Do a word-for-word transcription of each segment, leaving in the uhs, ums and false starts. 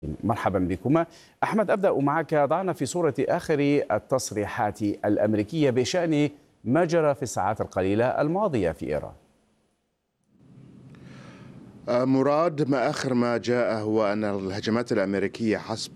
مرحبا بكما. أحمد، أبدأ معك. ضعنا في صورة آخر التصريحات الأمريكية بشأن ما جرى في الساعات القليلة الماضية في إيران. مراد، ما آخر ما جاء هو أن الهجمات الأمريكية حسب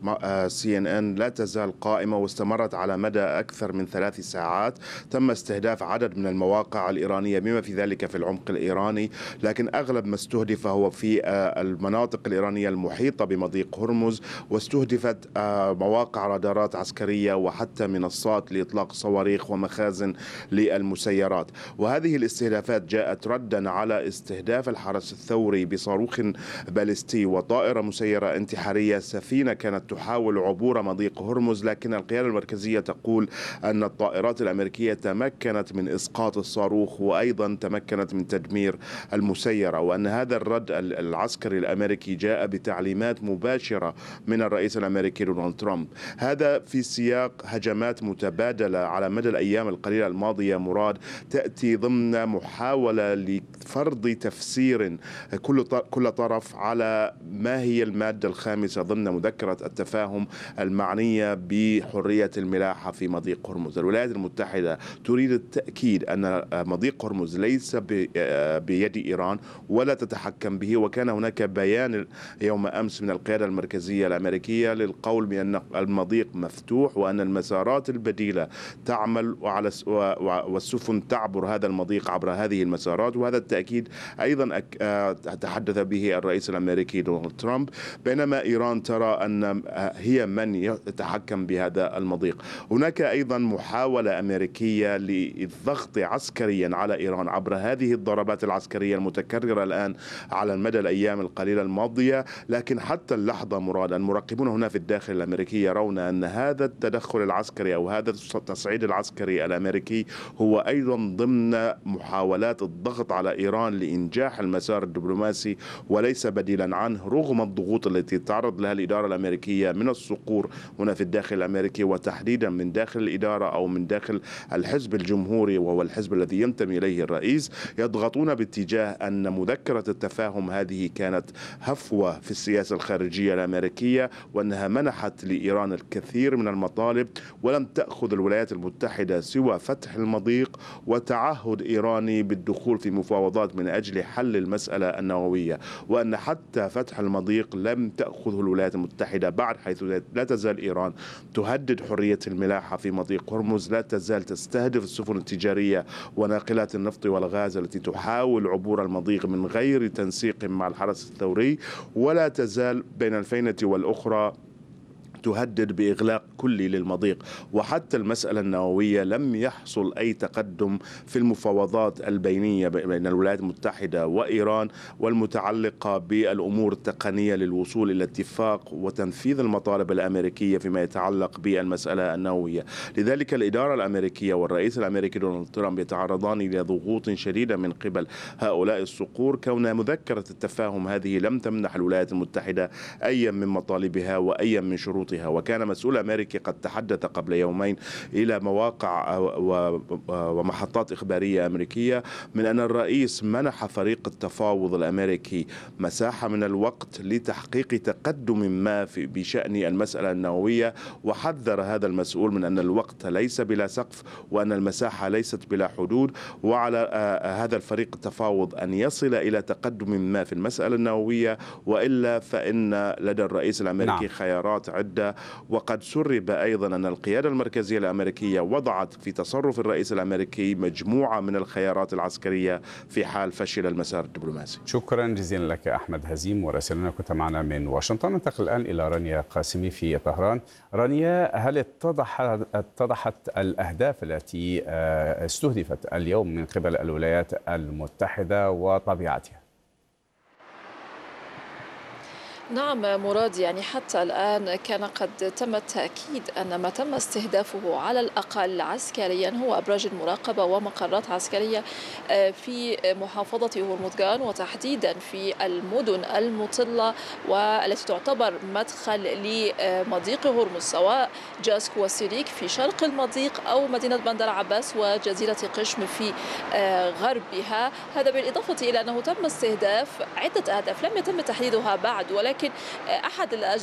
سي إن إن لا تزال قائمة واستمرت على مدى أكثر من ثلاث ساعات. تم استهداف عدد من المواقع الإيرانية بما في ذلك في العمق الإيراني، لكن أغلب ما استهدف هو في المناطق الإيرانية المحيطة بمضيق هرمز، واستهدفت مواقع رادارات عسكرية وحتى منصات لإطلاق صواريخ ومخازن للمسيرات. وهذه الاستهدافات جاءت ردا على استهداف الحرس الثوري بصاروخ باليستي وطائرة مسيرة انتحارية. سفينة كانت تحاول عبور مضيق هرمز، لكن القيادة المركزية تقول أن الطائرات الأمريكية تمكنت من إسقاط الصاروخ وأيضا تمكنت من تدمير المسيرة، وأن هذا الرد العسكري الأمريكي جاء بتعليمات مباشرة من الرئيس الأمريكي دونالد ترامب. هذا في سياق هجمات متبادلة على مدى الأيام القليلة الماضية. مراد، تأتي ضمن محاولة لفرض تفسير كل كل طرف على ما هي المادة الخامسة ضمن مذكرة التفاهم المعنية بحرية الملاحة في مضيق هرمز. الولايات المتحدة تريد التأكيد أن مضيق هرمز ليس بيد إيران ولا تتحكم به، وكان هناك بيان يوم أمس من القيادة المركزية الأمريكية للقول بأن المضيق مفتوح وأن المسارات البديلة تعمل وعلى والسفن تعبر هذا المضيق عبر هذه المسارات. وهذا التأكيد أيضا تحدث به الرئيس الأمريكي دونالد ترامب، بينما إيران ترى أن هي من يتحكم بهذا المضيق. هناك أيضا محاولة أمريكية للضغط عسكريا على إيران عبر هذه الضربات العسكرية المتكررة الآن على المدى الأيام القليلة الماضية. لكن حتى اللحظة مراد، المراقبون هنا في الداخل الأمريكي يرون أن هذا التدخل العسكري أو هذا التصعيد العسكري الأمريكي هو أيضا ضمن محاولات الضغط على إيران لإنجاح المسار الدبلوماسي وليس بديلا عنه، رغم الضغوط التي تعرض لها الإدارة الأمريكية من الصقور هنا في الداخل الأمريكي، وتحديدا من داخل الإدارة أو من داخل الحزب الجمهوري وهو الحزب الذي ينتمي إليه الرئيس. يضغطون باتجاه أن مذكرة التفاهم هذه كانت هفوة في السياسة الخارجية الأمريكية، وأنها منحت لإيران الكثير من المطالب، ولم تأخذ الولايات المتحدة سوى فتح المضيق وتعهد إيراني بالدخول في مفاوضات من أجل حل المسألة النووية، وأن حتى فتح المضيق لم تأخذه الولايات المتحدة بعد، حيث لا تزال إيران تهدد حرية الملاحة في مضيق هرمز، لا تزال تستهدف السفن التجارية وناقلات النفط والغاز التي تحاول عبور المضيق من غير تنسيق مع الحرس الثوري، ولا تزال بين الفينة والأخرى تهدد بإغلاق كلي للمضيق. وحتى المسألة النووية لم يحصل أي تقدم في المفاوضات البينية بين الولايات المتحدة وإيران والمتعلقة بالأمور التقنية للوصول إلى اتفاق وتنفيذ المطالب الأمريكية فيما يتعلق بالمسألة النووية. لذلك الإدارة الأمريكية والرئيس الأمريكي دونالد ترامب يتعرضان إلى ضغوط شديدة من قبل هؤلاء الصقور، كون مذكرة التفاهم هذه لم تمنح الولايات المتحدة أي من مطالبها وأي من شروطها. وكان مسؤول أمريكي قد تحدث قبل يومين إلى مواقع ومحطات إخبارية أمريكية من أن الرئيس منح فريق التفاوض الأمريكي مساحة من الوقت لتحقيق تقدم ما في بشأن المسألة النووية، وحذر هذا المسؤول من أن الوقت ليس بلا سقف وأن المساحة ليست بلا حدود، وعلى هذا الفريق التفاوض أن يصل إلى تقدم ما في المسألة النووية، وإلا فإن لدى الرئيس الأمريكي نعم. خيارات عدة. وقد سرب أيضا أن القيادة المركزية الأمريكية وضعت في تصرف الرئيس الأمريكي مجموعة من الخيارات العسكرية في حال فشل المسار الدبلوماسي. شكرا جزيلا لك أحمد هزيم، وراسلنا كنت معنا من واشنطن. ننتقل الآن إلى رانيا قاسمي في طهران. رانيا، هل اتضح اتضحت الأهداف التي استهدفت اليوم من قبل الولايات المتحدة وطبيعتها؟ نعم مراد، يعني حتى الآن كان قد تم التأكيد أن ما تم استهدافه على الأقل عسكريا هو أبراج المراقبة ومقرات عسكرية في محافظة هرمزغان، وتحديدا في المدن المطلة والتي تعتبر مدخل لمضيق هرمز، سواء جاسك وسيريك في شرق المضيق أو مدينة بندر عباس وجزيرة قشم في غربها. هذا بالإضافة إلى أنه تم استهداف عدة أهداف لم يتم تحديدها بعد، ولكن لكن أحد